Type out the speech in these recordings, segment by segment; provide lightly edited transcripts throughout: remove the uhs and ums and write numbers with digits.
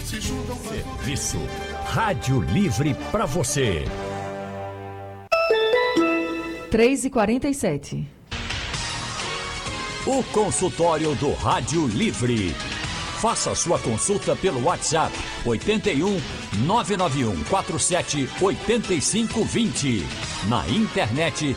Serviço Rádio Livre para você. 3h47. O consultório do Rádio Livre. Faça sua consulta pelo WhatsApp 81 991 47 8520. Na internet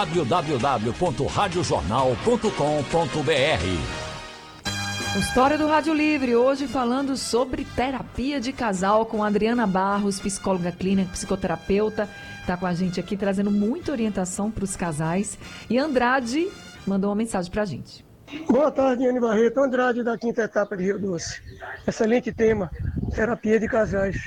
www.radiojornal.com.br. História do Rádio Livre, hoje falando sobre terapia de casal com Adriana Barros, psicóloga clínica, psicoterapeuta, está com a gente aqui trazendo muita orientação para os casais. E Andrade mandou uma mensagem para a gente. Boa tarde, Anne Barreto. Andrade, da quinta etapa de Rio Doce. Excelente tema, terapia de casais.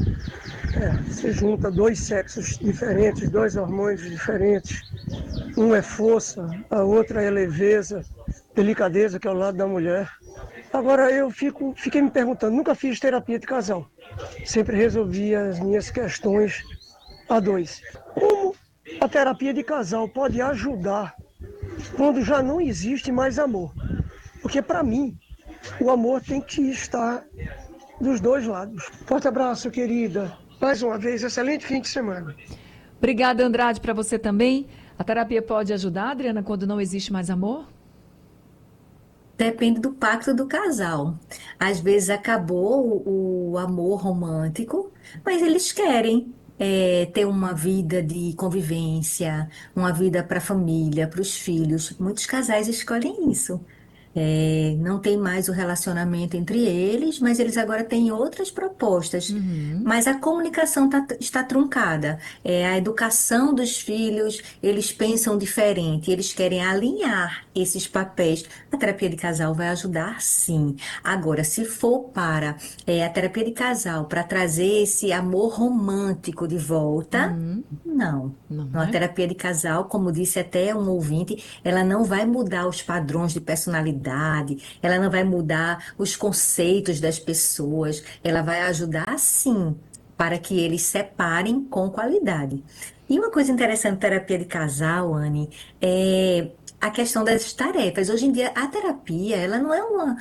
Você junta dois sexos diferentes, dois hormônios diferentes. Um é força, a outra é leveza, delicadeza, que é o lado da mulher. Agora eu fiquei me perguntando, nunca fiz terapia de casal. Sempre resolvi as minhas questões a dois. Como a terapia de casal pode ajudar quando já não existe mais amor? Porque para mim, o amor tem que estar dos dois lados. Forte abraço, querida. Mais uma vez, excelente fim de semana. Obrigada, Andrade, para você também. A terapia pode ajudar, Adriana, quando não existe mais amor? Depende do pacto do casal. Às vezes acabou o amor romântico, mas eles querem ter uma vida de convivência, uma vida para a família, para os filhos. Muitos casais escolhem isso. Não tem mais o relacionamento entre eles, mas eles agora têm outras propostas. Mas a comunicação está truncada. A educação dos filhos, eles pensam diferente, eles querem alinhar esses papéis. A terapia de casal vai ajudar, sim. Agora, se for para a terapia de casal para trazer esse amor romântico de volta, não. A terapia de casal, como disse até um ouvinte, ela não vai mudar os padrões de personalidade, ela não vai mudar os conceitos das pessoas, ela vai ajudar sim para que eles separem com qualidade. E uma coisa interessante da terapia de casal, Anne, é a questão das tarefas. Hoje em dia, a terapia, ela não é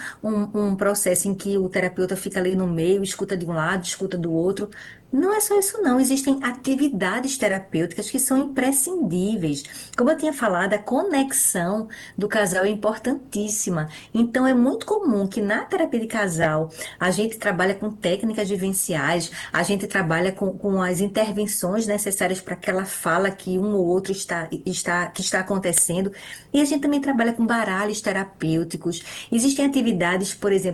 um processo em que o terapeuta fica ali no meio, escuta de um lado, escuta do outro. Não é só isso, não. Existem atividades terapêuticas que são imprescindíveis. Como eu tinha falado, a conexão do casal é importantíssima. Então, é muito comum que na terapia de casal, a gente trabalha com técnicas vivenciais, a gente trabalha com as intervenções necessárias para aquela fala que um ou outro que está acontecendo. E a gente também trabalha com baralhos terapêuticos. Existem atividades, por exemplo,